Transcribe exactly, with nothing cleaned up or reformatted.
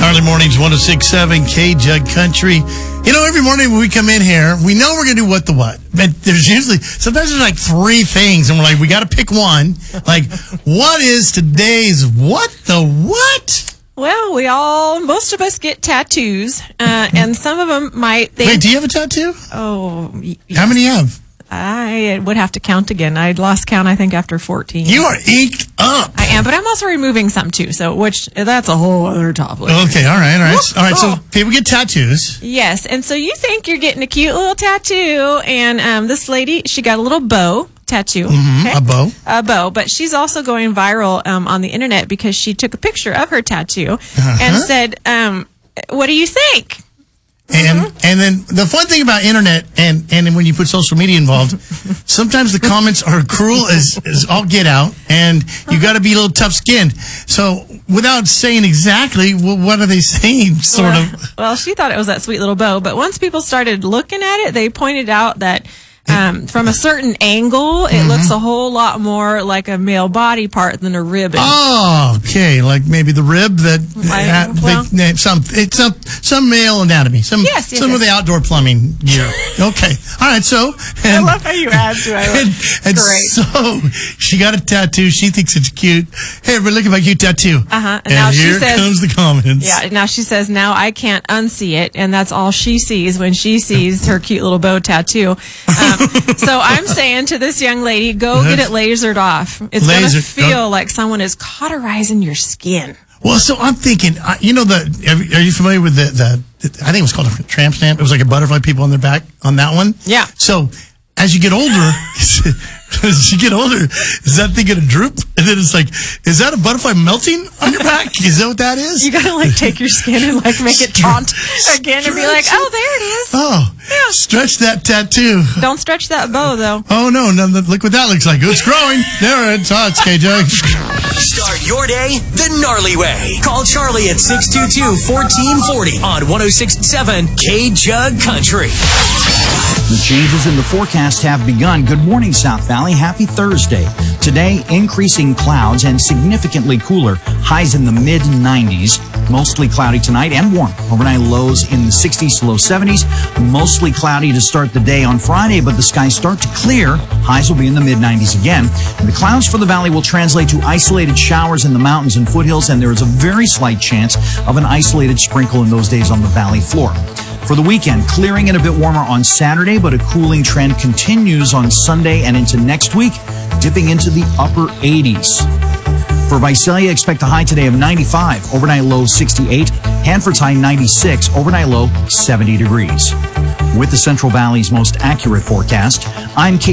Early mornings, one oh six point seven K-Jug Country. You know, every morning when we come in here, we know we're going to do what the what. But there's usually, sometimes there's like three things, and we're like, we got to pick one. Like, what is today's what the what? Well, we all, most of us get tattoos, uh, and some of them might think... Wait, do you have a tattoo? Oh, yes. How many you have? I would have to count again. I lost count, I think, after fourteen. You are inked up. I am, but I'm also removing some, too, so which that's a whole other topic. Okay, all right, all right. All right, so Oh. people get tattoos. Yes, and so you think you're getting a cute little tattoo, and um, this lady, she got a little bow tattoo. Mm-hmm, okay? a bow. A bow, but she's also going viral um, on the internet because she took a picture of her tattoo Uh-huh. and said, um, what do you think? And Mm-hmm. and then the fun thing about internet and, and when you put social media involved, sometimes the comments are cruel as, as all get out, and you got to be a little tough skinned. So without saying exactly, well, what are they saying? Sort well, of. Well, she thought it was that sweet little bow, but once people started looking at it, they pointed out that um, from a certain angle, it Mm-hmm. looks a whole lot more like a male body part than a ribbon. Oh, okay. Like maybe the rib that I- uh, well- they, some it's some some male anatomy, some Yes, yes, some of yes. the outdoor plumbing gear. Okay, all right. So I and, love how you add to it. and, and Great. so she got a tattoo. She thinks it's cute. Hey, everybody, look at my cute tattoo. Uh-huh. And And, now she here says- comes the comments. Yeah, now she says, now I can't unsee it, and that's all she sees when she sees her cute little bow tattoo. Um, so I'm saying to this young lady, go get it lasered off. It's going to Laser- feel like someone is cauterizing your skin. Well, so I'm thinking, uh, you know, the are, are you familiar with the, the, I think it was called a tramp stamp. It was like a butterfly people on their back on that one. Yeah. So as you get older, as you get older, is that thing going to droop? And then it's like, is that a butterfly melting on your back? Is that what that is? You got to like take your skin and like make it taut again and be like, Stretch it. oh, there it is. Oh, Yeah. stretch that tattoo. Don't stretch that bow, though. Oh, no, no, no, look what that looks like. It's growing. There it is. Oh, it's K-Jug. Start your day the gnarly way. Call Charlie at six two two, one four four zero on one oh six point seven K-Jug Country. The changes in the forecast have begun. Good morning, South Valley. Happy Thursday. Today, increasing clouds and significantly cooler. Highs in the mid nineties. Mostly cloudy tonight and warm. Overnight lows in the sixties to low seventies. Mostly cloudy to start the day on Friday, but the skies start to clear. Highs will be in the mid nineties again. And the clouds for the valley will translate to isolated showers in the mountains and foothills, and there is a very slight chance of an isolated sprinkle in those days on the valley floor. For the weekend, clearing and a bit warmer on Saturday, but a cooling trend continues on Sunday and into next week, dipping into the upper eighties. For Visalia, expect a high today of ninety-five, overnight low sixty-eight, Hanford's high ninety-six, overnight low seventy degrees. With the Central Valley's most accurate forecast, I'm Kate.